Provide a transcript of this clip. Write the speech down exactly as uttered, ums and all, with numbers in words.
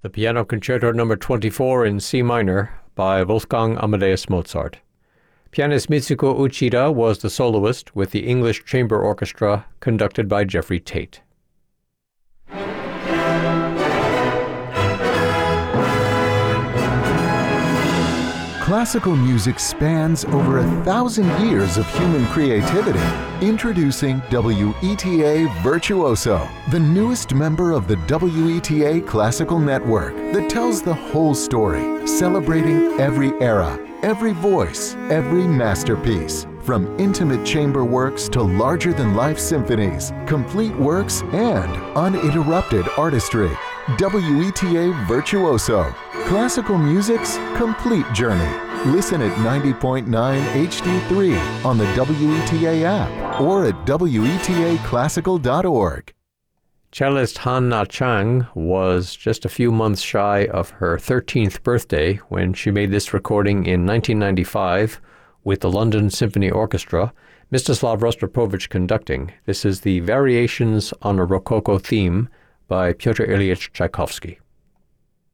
the Piano Concerto number twenty-four in C minor by Wolfgang Amadeus Mozart. Pianist Mitsuko Uchida was the soloist with the English Chamber Orchestra conducted by Jeffrey Tate. Classical music spans over a thousand years of human creativity. Introducing W E T A Virtuoso, the newest member of the W E T A Classical Network that tells the whole story, celebrating every era, every voice, every masterpiece. From intimate chamber works to larger-than-life symphonies, complete works, and uninterrupted artistry. W E T A Virtuoso, classical music's complete journey. Listen at ninety point nine H D three on the W E T A app or at W E T A classical dot org. Cellist Han Na Chang was just a few months shy of her thirteenth birthday when she made this recording in nineteen ninety-five with the London Symphony Orchestra, Mstislav Rostropovich conducting. This is the Variations on a Rococo Theme by Pyotr Ilyich Tchaikovsky.